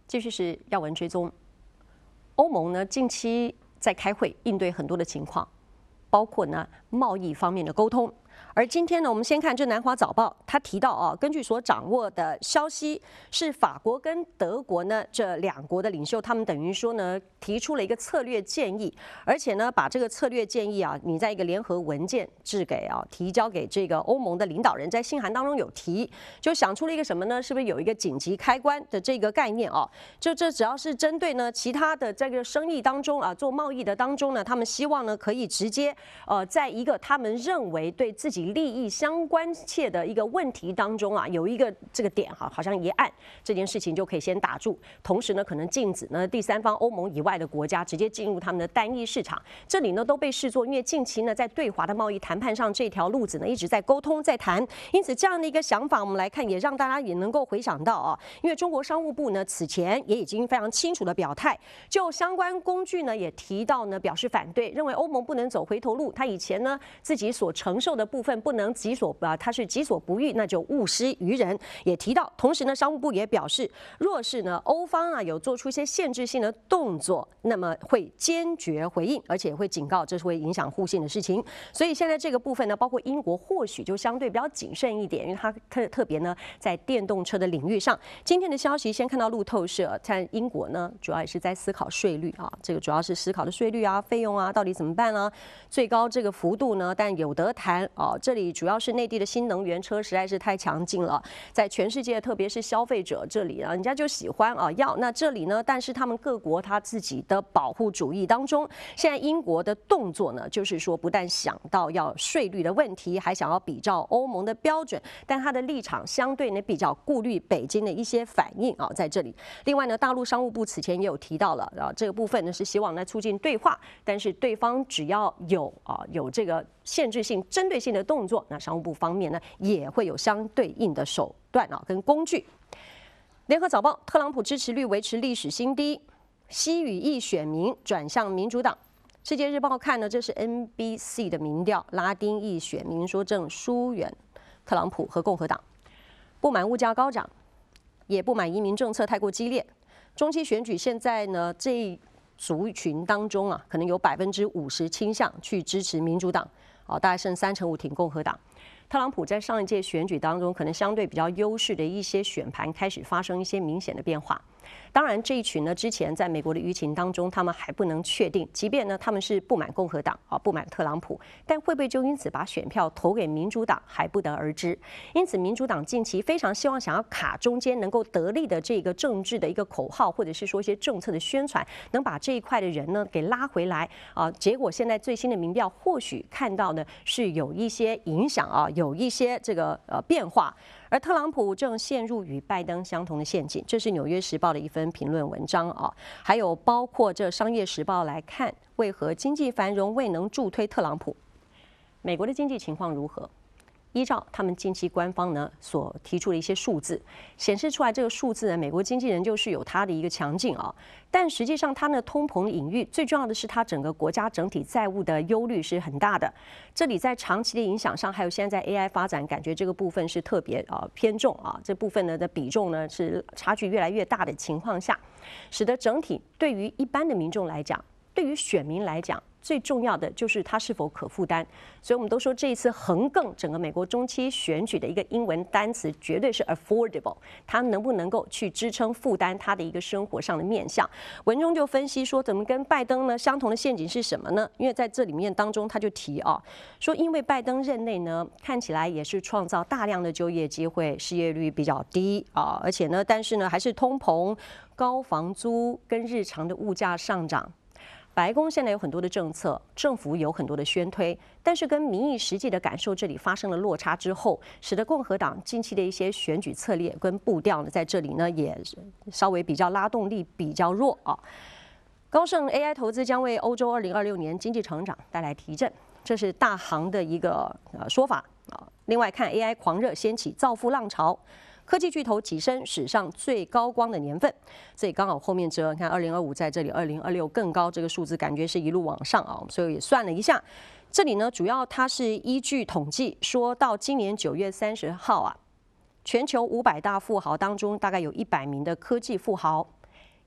继续是要闻追踪。欧盟呢近期在开会应对很多的情况，包括呢贸易方面的沟通。而今天呢，我们先看这《南华早报》，他提到啊，根据所掌握的消息，是法国跟德国呢这两国的领袖，他们等于说呢提出了一个策略建议，而且呢把这个策略建议啊，你在一个联合文件提交给这个欧盟的领导人，在信函当中有提，就想出了一个什么呢？是不是有一个紧急开关的这个概念啊？这只要是针对呢其他的这个生意当中啊，做贸易的当中呢，他们希望呢可以直接在一个他们认为对自己利益相关切的一个问题当中啊，有一个这个点好像一按这件事情就可以先打住，同时呢可能禁止呢第三方欧盟以外的国家直接进入他们的单一市场。这里呢都被视作，因为近期呢在对华的贸易谈判上这条路子呢一直在沟通在谈，因此这样的一个想法我们来看，也让大家也能够回想到啊，因为中国商务部呢此前也已经非常清楚的表态，就相关工具呢也提到呢表示反对，认为欧盟不能走回头路，他以前呢自己所承受的部分不能他是己所不欲，那就勿施于人。也提到，同时呢，商务部也表示，若是呢欧方啊有做出一些限制性的动作，那么会坚决回应，而且会警告这是会影响互信的事情。所以现在这个部分呢，包括英国或许就相对比较谨慎一点，因为它特别呢在电动车的领域上。今天的消息先看到路透社，在英国呢主要也是在思考税率啊，这个主要是思考的税率啊、费用啊到底怎么办啊，最高这个幅度呢，但有得谈啊。这里主要是内地的新能源车实在是太强劲了，在全世界特别是消费者这里啊，人家就喜欢啊要。那这里呢，但是他们各国他自己的保护主义当中，现在英国的动作呢，就是说不但想到要税率的问题，还想要比照欧盟的标准，但他的立场相对呢比较顾虑北京的一些反应啊，在这里。另外呢，大陆商务部此前也有提到了啊，这个部分呢是希望来促进对话，但是对方只要有这个限制性、针对性的动作，那商务部方面呢也会有相对应的手段啊跟工具。联合早报，特朗普支持率维持历史新低，西语裔选民转向民主党。世界日报看呢，这是 NBC 的民调，拉丁裔选民说正疏远特朗普和共和党，不满物价高涨，也不满移民政策太过激烈。中期选举现在呢，这一族群当中啊，可能有50%倾向去支持民主党，大概剩3%挺共和党。特朗普在上一届选举当中，可能相对比较优势的一些选盘开始发生一些明显的变化。当然，这一群呢，之前在美国的舆情当中，他们还不能确定，即便呢他们是不满共和党不满特朗普，但会不会就因此把选票投给民主党还不得而知。因此，民主党近期非常希望想要卡中间能够得力的这个政治的一个口号，或者是说一些政策的宣传，能把这一块的人呢给拉回来啊。结果现在最新的民调或许看到呢是有一些影响啊，有一些这个变化。而特朗普正陷入与拜登相同的陷阱，这是《纽约时报》的一份评论文章啊。还有包括这《商业时报》来看，为何经济繁荣未能助推特朗普？美国的经济情况如何？依照他们近期官方呢所提出的一些数字，显示出来这个数字呢，美国经济仍旧是有它的一个强劲啊。但实际上，它的通膨隐喻，最重要的是它整个国家整体债务的忧虑是很大的。这里在长期的影响上，还有现在 AI 发展，感觉这个部分是特别偏重啊。这部分呢的比重呢是差距越来越大的情况下，使得整体对于一般的民众来讲，对于选民来讲，最重要的就是它是否可负担，所以我们都说这一次横亘整个美国中期选举的一个英文单词绝对是 affordable， 它能不能够去支撑负担它的一个生活上的面向。文中就分析说，怎么跟拜登呢相同的陷阱是什么呢？因为在这里面当中他就提说，因为拜登任内呢看起来也是创造大量的就业机会，失业率比较低而且呢，但是呢还是通膨、高房租跟日常的物价上涨。白宫现在有很多的政策，政府有很多的宣推，但是跟民意实际的感受这里发生了落差之后，使得共和党近期的一些选举策略跟步调呢，在这里呢也稍微比较拉动力比较弱高盛 AI 投资将为欧洲2026年经济成长带来提振，这是大行的一个说法另外看 AI 狂热掀起造富浪潮。科技巨头跻身史上最高光的年份，这也刚好后面折，你看2025在这里，2026更高，这个数字感觉是一路往上所以也算了一下，这里呢主要它是依据统计说到今年9月30号全球500大富豪当中大概有100名的科技富豪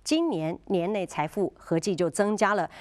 今年年内财富合计就增加了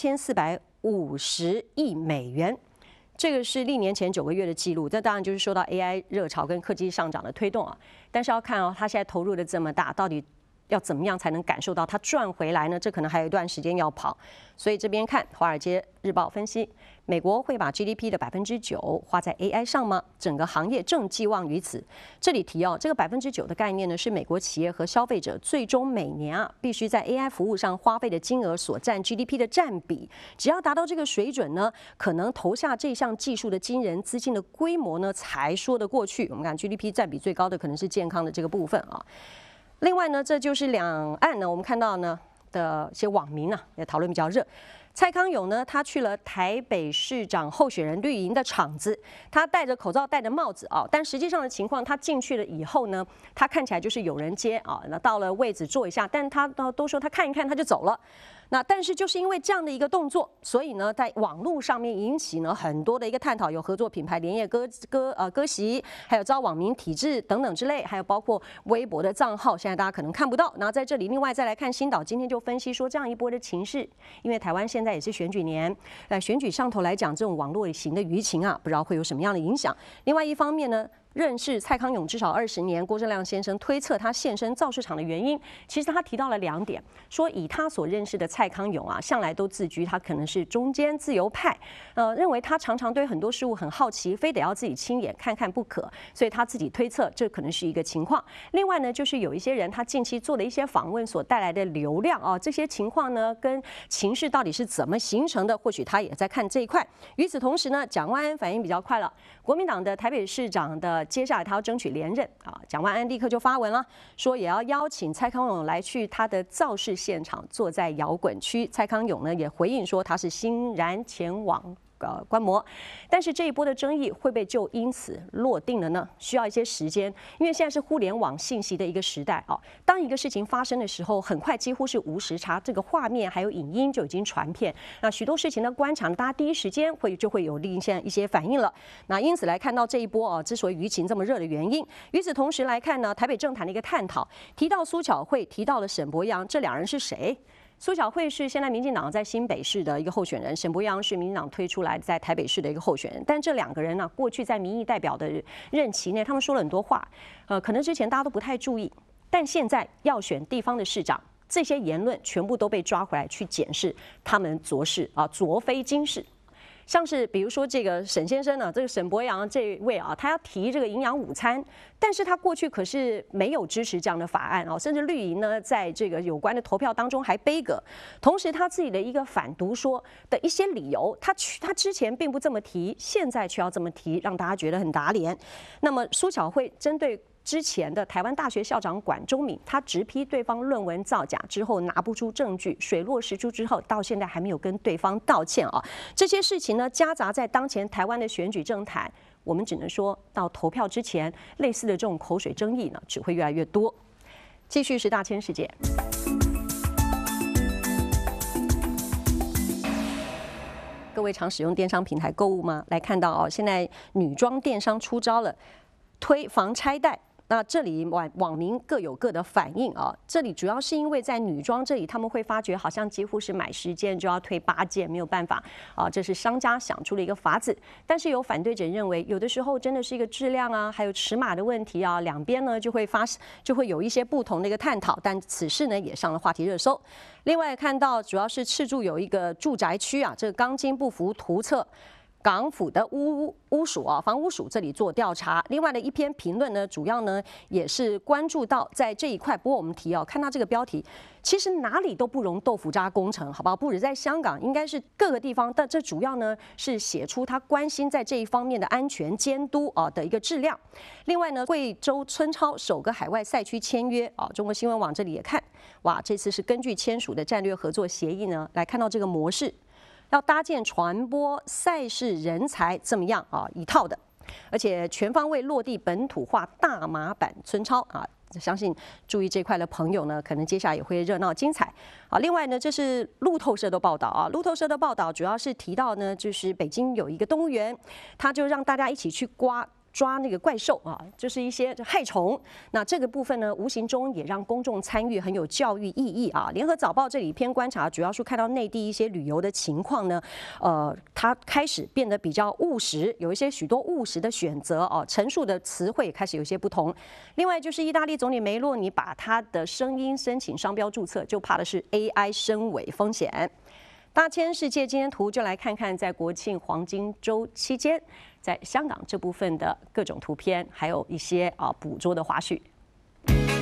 8450亿美元。这个是历年前9个月的记录，这当然就是受到 AI 热潮跟科技上涨的推动啊。但是要看哦，它现在投入的这么大，到底要怎么样才能感受到它赚回来呢？这可能还有一段时间要跑。所以这边看《华尔街日报》分析，美国会把 GDP 的9%花在 AI 上吗？整个行业正寄望于此。这里提这个9%的概念呢，是美国企业和消费者最终每年必须在 AI 服务上花费的金额所占 GDP 的占比。只要达到这个水准呢，可能投下这项技术的惊人资金的规模呢，才说得过去。我们看 GDP 占比最高的可能是健康的这个部分啊。另外呢，这就是两岸呢，我们看到呢的一些网民也讨论比较热。蔡康永呢，他去了台北市长候选人绿营的场子，他戴着口罩，戴着帽子但实际上的情况，他进去了以后呢，他看起来就是有人接那到了位置坐一下，但他都说他看一看他就走了。那但是就是因为这样的一个动作，所以呢，在网络上面引起呢很多的一个探讨，有合作品牌连夜割席，还有遭网民抵制等等之类，还有包括微博的账号，现在大家可能看不到。然后在这里，另外再来看新岛今天就分析说，这样一波的情势，因为台湾现在也是选举年，在选举上头来讲，这种网络型的舆情不知道会有什么样的影响。另外一方面呢，认识蔡康永至少20年，郭正亮先生推测他现身造市场的原因，其实他提到了2点，说以他所认识的蔡康永向来都自居他可能是中间自由派，认为他常常对很多事物很好奇，非得要自己亲眼看看不可，所以他自己推测这可能是一个情况。另外呢，就是有一些人他近期做的一些访问所带来的流量这些情况呢跟情势到底是怎么形成的，或许他也在看这一块。与此同时呢，蒋万安反应比较快了，国民党的台北市长的接下来他要争取连任蒋万安立刻就发文了，说也要邀请蔡康永来去他的造势现场，坐在摇滚区。蔡康永呢也回应说他是欣然前往观摩，但是这一波的争议会不会就因此落定了呢？需要一些时间，因为现在是互联网信息的一个时代当一个事情发生的时候，很快几乎是无时差，这个画面还有影音就已经传遍，那许多事情的观察，大家第一时间就会有现在一些反应了。那因此来看到这一波之所以舆情这么热的原因。与此同时来看呢，台北政坛的一个探讨，提到苏巧慧，提到了沈伯洋，这2人是谁？苏巧慧是现在民进党在新北市的一个候选人，沈伯洋是民进党推出来在台北市的一个候选人。但这2个人过去在民意代表的任期内，他们说了很多话，可能之前大家都不太注意，但现在要选地方的市长，这些言论全部都被抓回来去检视他们昨是昨非今是。像是比如说这个沈先生这个沈伯洋这位他要提这个营养午餐，但是他过去可是没有支持这样的法案甚至绿营呢在这个有关的投票当中还杯葛。同时他自己的一个反毒说的一些理由，他之前并不这么提，现在却要这么提，让大家觉得很打脸。那么苏巧慧针对之前的台湾大学校长管中闵，他直批对方论文造假之后拿不出证据，水落石出之后，到现在还没有跟对方道歉这些事情呢，夹杂在当前台湾的选举政坛，我们只能说到投票之前，类似的这种口水争议呢，只会越来越多。继续是大千世界。各位常使用电商平台购物吗？来看到现在女装电商出招了，推防拆袋。那这里网民各有各的反应这里主要是因为在女装这里，他们会发觉好像几乎是买10件就要退8件，没有办法这是商家想出了一个法子。但是有反对者认为，有的时候真的是一个质量还有尺码的问题两边呢就会有一些不同的一个探讨。但此事呢也上了话题热搜。另外看到主要是赤柱有一个住宅区这个钢筋不符图册。港府的屋署房屋署这里做调查。另外的一篇评论呢，主要呢也是关注到在这一块。不过我们看到这个标题，其实哪里都不容豆腐渣工程，好不好？不止在香港，应该是各个地方。但这主要呢是写出他关心在这一方面的安全监督的一个质量。另外呢，贵州村超首个海外赛区签约中国新闻网这里也看，哇，这次是根据签署的战略合作协议呢来看到这个模式。要搭建传播赛事人才这么样一套的，而且全方位落地本土化大马版村超相信注意这块的朋友呢，可能接下来也会热闹精彩另外呢，这是路透社的报道路透社的报道主要是提到呢，就是北京有一个动物园，他就让大家一起去抓那个怪兽啊，就是一些害虫。那这个部分呢，无形中也让公众参与，很有教育意义啊。联合早报这里篇观察，主要是看到内地一些旅游的情况呢，它开始变得比较务实，有一些许多务实的选择哦，陈述的词汇开始有些不同。另外就是意大利总理梅洛尼把他的声音申请商标注册，就怕的是 AI 深伪风险。大千世界今天图就来看看在国庆黄金周期间，在香港这部分的各种图片，还有一些捕捉的花絮。